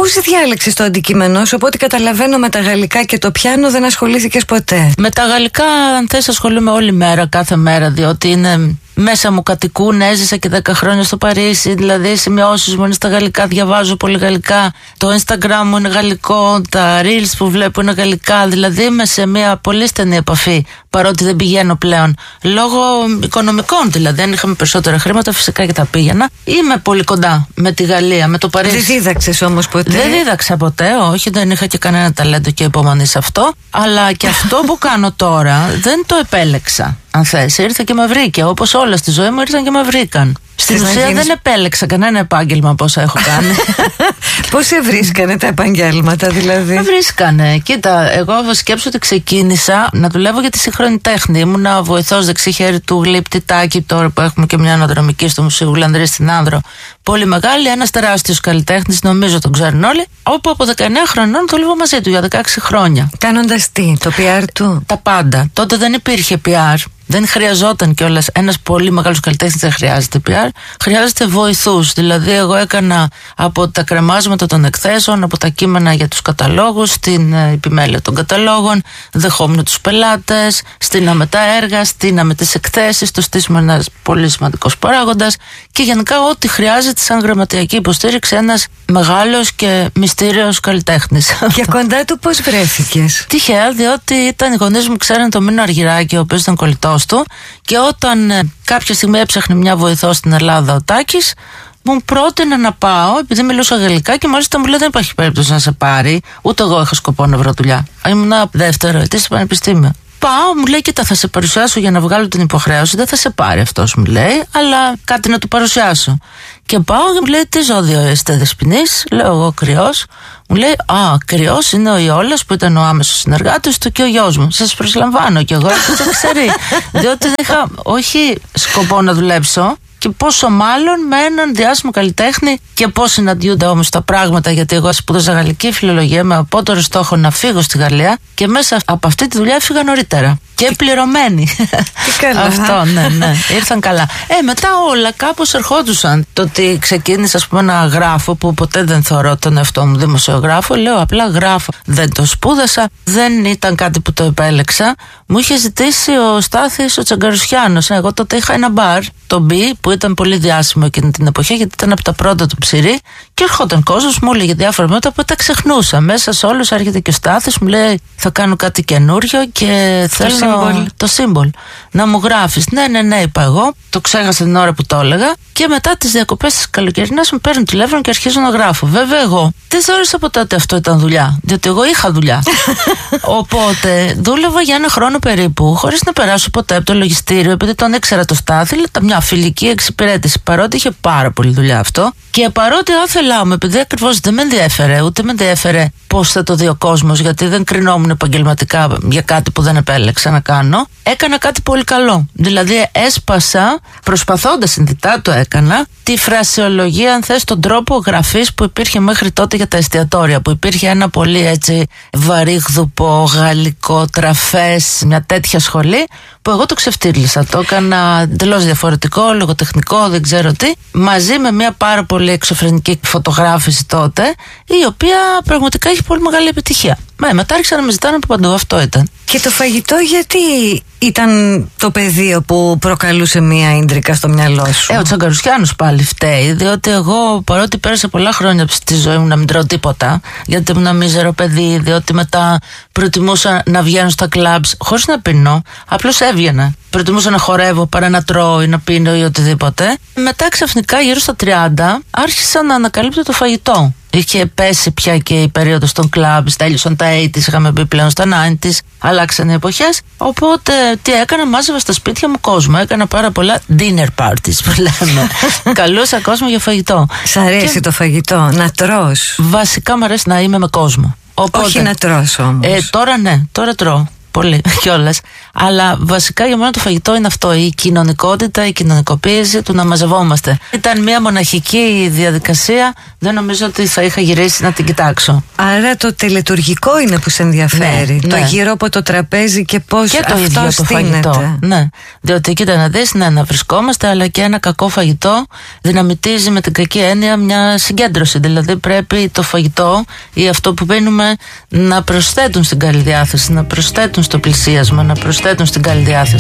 Πώς διάλεξες το αντικείμενό σου? Από ό,τι καταλαβαίνω, με τα γαλλικά και το πιάνο δεν ασχολήθηκες ποτέ. Με τα γαλλικά, αν θες, ασχολούμαι όλη μέρα, κάθε μέρα, διότι είναι μέσα μου, κατοικούν. Έζησα και 10 χρόνια στο Παρίσι, δηλαδή οι σημειώσεις μου είναι στα γαλλικά, διαβάζω πολύ γαλλικά. Το Instagram μου είναι γαλλικό, τα reels που βλέπω είναι γαλλικά, δηλαδή είμαι σε μια πολύ στενή επαφή, παρότι δεν πηγαίνω πλέον. Λόγω οικονομικών, δηλαδή, αν είχαμε περισσότερα χρήματα, φυσικά και τα πήγαινα. Είμαι πολύ κοντά με τη Γαλλία, με το Παρίσι. Δεν δίδαξες όμως ποτέ? Δεν δίδαξα ποτέ, όχι, δεν είχα και κανένα ταλέντο και υπομονή σε αυτό. Αλλά και αυτό που κάνω τώρα δεν το επέλεξα. Αν θες, ήρθε και με βρήκε. Όπως όλα στη ζωή μου ήρθαν και με βρήκαν. Στην ουσία δεν επέλεξα κανένα επάγγελμα από όσα έχω κάνει. Πώς σε βρίσκανε τα επαγγέλματα, δηλαδή? Με βρίσκανε. Κοίτα, εγώ σκέψω ότι ξεκίνησα να δουλεύω για τη σύγχρονη τέχνη. Ήμουνα βοηθός δεξί χέρι του Γλύπτη Τάκη, τώρα που έχουμε και μια αναδρομική στο Μουσείο Γουλανδρή στην Άνδρο. Πολύ μεγάλη, ένας τεράστιος καλλιτέχνης, νομίζω τον ξέρουν όλοι. Όπου από 19 χρονών δούλευα μαζί του για 16 χρόνια. Κάνοντας τι, το PR του? Τα πάντα. Τότε δεν υπήρχε PR. Δεν χρειαζόταν κιόλας. Ένας πολύ μεγάλος καλλιτέχνης δεν χρειάζεται PR. Χρειάζεται βοηθούς. Δηλαδή, εγώ έκανα από τα κρεμάσματα των εκθέσεων, από τα κείμενα για τους καταλόγους, την επιμέλεια των καταλόγων, δεχόμουν τους πελάτες, στείναμε τα έργα, στείναμε τις εκθέσεις. Το στήσιμο είναι ένας πολύ σημαντικός παράγοντας. Και γενικά, ό,τι χρειάζεται σαν γραμματιακή υποστήριξη ένας μεγάλος και μυστήριος καλλιτέχνης. Και κοντά του πώς βρέθηκες? Τυχαία, διότι οι γονείς μου ξέραν το Μίνο Αργυράκη, ο οποίος ήταν κολλητός του, και όταν κάποια στιγμή έψαχνε μια βοηθό στην Ελλάδα ο Τάκης, μου πρότεινε να πάω, επειδή μιλούσα γαλλικά, και μάλιστα μου λέει: δεν υπάρχει περίπτωση να σε πάρει. Ούτε εγώ είχα σκοπό να βρω δουλειά. Ήμουν δεύτερο ετής στο πανεπιστήμιο. Πάω, μου λέει: κοίτα, θα σε παρουσιάσω για να βγάλω την υποχρέωση. Δεν θα σε πάρει αυτός, μου λέει, αλλά κάτι να του παρουσιάσω. Και πάω και μου λέει: τι ζώδιο είστε, Δεσποινής? Λέω εγώ: Κρυός. Μου λέει: α, Κρυός είναι ο Ιόλας που ήταν ο άμεσος συνεργάτης του και ο γιος μου. Σας προσλαμβάνω. Και εγώ δεν το ξέρει. Διότι δεν είχα όχι σκοπό να δουλέψω. Και πόσο μάλλον με έναν διάσημο καλλιτέχνη, και πώς συναντιούνται όμως τα πράγματα, γιατί εγώ σπούδασα γαλλική φιλολογία με απότερο στόχο να φύγω στη Γαλλία, και μέσα από αυτή τη δουλειά έφυγα νωρίτερα. Και πληρωμένη. Τι καλά. Αυτό, ναι. Ήρθαν καλά. Μετά όλα κάπως ερχόντουσαν. Το ότι ξεκίνησα, ας πούμε, να γράφω, που ποτέ δεν θεωρώ τον εαυτό μου δημοσιογράφο, λέω απλά γράφω. Δεν το σπούδασα, δεν ήταν κάτι που το επέλεξα. Μου είχε ζητήσει ο Στάθης ο Τσαγκαρουσιάνος. Εγώ τότε είχα ένα μπαρ, το B, που ήταν πολύ διάσημο εκείνη την εποχή, γιατί ήταν από τα πρώτα του ψηρή, και έρχονταν κόσμος, μου έλεγε διάφορα πράγματα που τα ξεχνούσα. Μέσα σε όλους έρχεται και ο Στάθης, μου λέει: θα κάνω κάτι καινούριο και θέλω το σύμβολ να μου γράφεις. Ναι, είπα εγώ. Το ξέχασα την ώρα που το έλεγα. Και μετά τις διακοπές της καλοκαιρινές μου παίρνουν τηλέφωνο και αρχίζω να γράφω. Βέβαια, εγώ δεν θεώρησα ποτέ ότι αυτό ήταν δουλειά, διότι εγώ είχα δουλειά. Οπότε δούλευα για ένα χρόνο περίπου, χωρίς να περάσω ποτέ από το λογιστήριο, επειδή τον ήξερα το Στάθη. Μια φιλική εξυπηρέτηση, παρότι είχε πάρα πολύ δουλειά αυτό. Και παρότι άθελά μου, επειδή ακριβώς δεν με ενδιέφερε, ούτε με ενδιέφερε πώς θα το δει ο κόσμος, γιατί δεν κρινόμουν επαγγελματικά για κάτι που δεν επέλεξα να κάνω, έκανα κάτι πολύ καλό. Δηλαδή, έσπασα, προσπαθώντας συνειδητά το έκανα, τη φρασεολογία, αν θες, τον τρόπο γραφής που υπήρχε μέχρι τότε για τα εστιατόρια. Που υπήρχε ένα πολύ έτσι βαρύγδουπο, γαλλικό, τραφές, μια τέτοια σχολή, που εγώ το ξεφτύλισα. Το έκανα εντελώς διαφορετικό, λογοτεχνικό, δεν ξέρω τι, μαζί με μια πάρα πολύ εξωφρενική φωτογράφηση τότε, η οποία πραγματικά έχει πολύ μεγάλη επιτυχία. Μετά άρχισαν να με ζητάνε από παντού, αυτό ήταν. Και το φαγητό, γιατί ήταν το πεδίο που προκαλούσε μία ίντρικα στο μυαλό σου? Ο Τσαγκαρουσιάνος πάλι φταίει, διότι εγώ, παρότι πέρασα πολλά χρόνια στη ζωή μου να μην τρώω τίποτα, γιατί ήμουν μίζερο παιδί, διότι μετά προτιμούσα να βγαίνω στα κλαμπς χωρίς να πίνω, απλώς έβγαινα. Προτιμούσα να χορεύω παρά να τρώω ή να πίνω ή οτιδήποτε. Μετά ξαφνικά, γύρω στα 30, άρχισα να ανακαλύπτω το φαγητό. Είχε πέσει πια και η περίοδος των κλαμπς, τέλειωσαν τα 80's, είχαμε μπει πλέον στα 90's, αλλάξαν οι εποχές. Οπότε τι έκανα, μάζευα στα σπίτια μου κόσμο. Έκανα πάρα πολλά dinner parties που λέμε. Καλούσα κόσμο για φαγητό. Σ' αρέσει το φαγητό, να τρως? Βασικά μου αρέσει να είμαι με κόσμο. Οπότε, όχι να τρως όμως. Τώρα ναι, τώρα τρώω. πολύ κιόλας. Αλλά βασικά για μένα το φαγητό είναι αυτό, η κοινωνικότητα, η κοινωνικοποίηση του να μαζευόμαστε. Ήταν μια μοναχική διαδικασία, δεν νομίζω ότι θα είχα γυρίσει να την κοιτάξω. Άρα το τελετουργικό είναι που σε ενδιαφέρει. Ναι, το ναι. γύρω από το τραπέζι και πώς Και το αυτό ίδιο το στείνεται. φαγητό. Ναι. Διότι κοίτα να δεις, ναι, να βρισκόμαστε, αλλά και ένα κακό φαγητό δυναμητίζει με την κακή έννοια μια συγκέντρωση. Δηλαδή πρέπει το φαγητό ή αυτό που πίνουμε να προσθέτουν στην καλή διάθεση, να προσθέτουν στο πλησίασμα, να προσθέτουν στην καλή διάθεση.